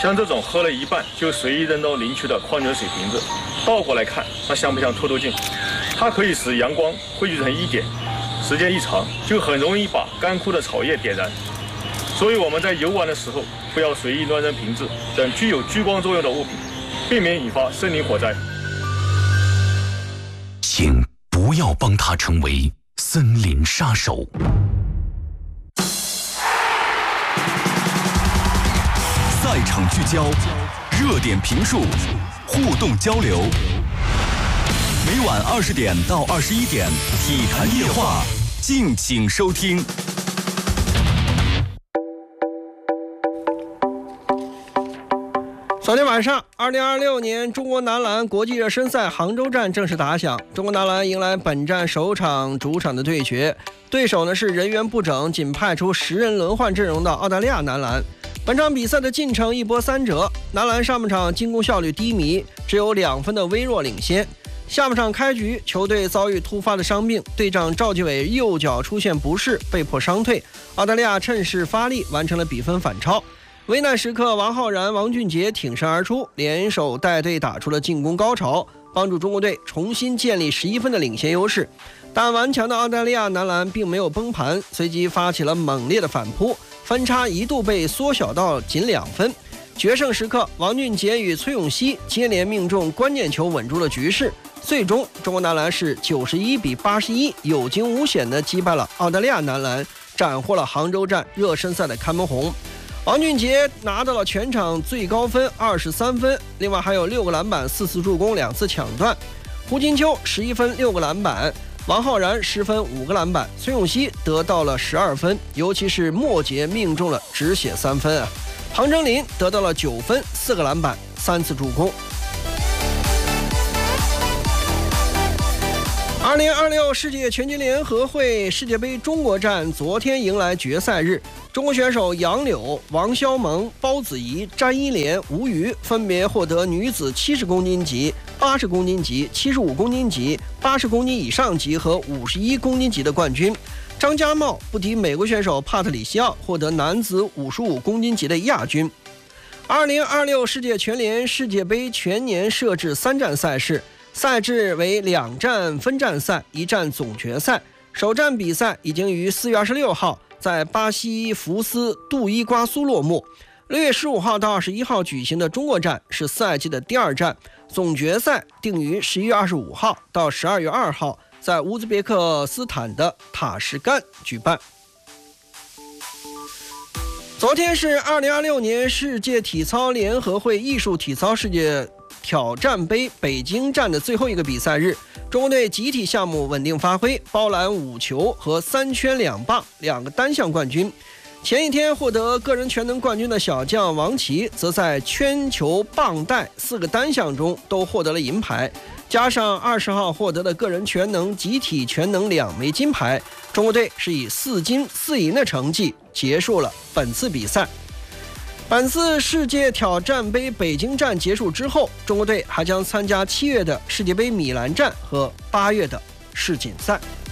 像这种喝了一半就随意扔到林区的矿泉水瓶子，倒过来看，它像不像透镜？它可以使阳光汇聚成一点，时间一长，就很容易把干枯的草叶点燃。所以我们在游玩的时候，不要随意乱扔瓶子等具有聚光作用的物品，避免引发森林火灾。 请不要帮他成为森林杀手。赛场聚焦，热点评述，互动交流。每晚20点到21点，体坛夜话，敬请收听。 昨天晚上，2026年中国男篮国际热身赛杭州站正式打响。中国男篮迎来本站首场主场的对决，对手呢是人员不整，仅派出10人轮换阵容的澳大利亚男篮。本场比赛的进程一波三折，男篮上半场进攻效率低迷，只有2分的微弱领先。下半场开局，球队遭遇突发的伤病，队长赵继伟右脚出现不适，被迫伤退。澳大利亚趁势发力，完成了比分反超。危难时刻，王浩然、王俊杰挺身而出，联手带队打出了进攻高潮，帮助中国队重新建立11分的领先优势。但顽强的澳大利亚男篮并没有崩盘，随即发起了猛烈的反扑，分差一度被缩小到仅2分。决胜时刻，王俊杰与崔永熙接连命中关键球，稳住了局势。最终，中国男篮是91比81，有惊无险地击败了澳大利亚男篮，斩获了杭州站热身赛的开门红。王俊杰拿到了全场最高分23分，另外还有6个篮板、4次助攻、2次抢断。胡金秋11分、6个篮板，王浩然10分、5个篮板，崔永熙得到了12分，尤其是末节命中了只写3分啊。庞征林得到了9分、4个篮板、3次助攻。2026世界拳击联合会世界杯中国站昨天迎来决赛日，中国选手杨柳、王潇萌、包子怡、詹依莲、吴瑜分别获得女子70公斤级、80公斤级、75公斤级、80公斤以上级和51公斤级的冠军。张家茂不敌美国选手帕特里西奥，获得男子55公斤级的亚军。2026世界拳联世界杯全年设置3站赛事，赛制为2站分站赛、1站总决赛。首站比赛已经于4月26号在巴西福斯杜伊瓜苏落幕。6月15号到21号举行的中国站是赛季的第2站，总决赛定于11月25号到12月2号在乌兹别克斯坦的塔什干举办。昨天是2026年世界体操联合会艺术体操世界挑战杯北京站的最后一个比赛日，中国队集体项目稳定发挥，包揽5球和3圈2棒2个单项冠军。前一天获得个人全能冠军的小将王琦，则在圈球、棒带4个单项中都获得了银牌，加上20号获得的个人全能、集体全能2枚金牌，中国队是以4金4银的成绩结束了本次比赛。本次世界挑战杯北京站结束之后，中国队还将参加7月的世界杯米兰站和8月的世锦赛。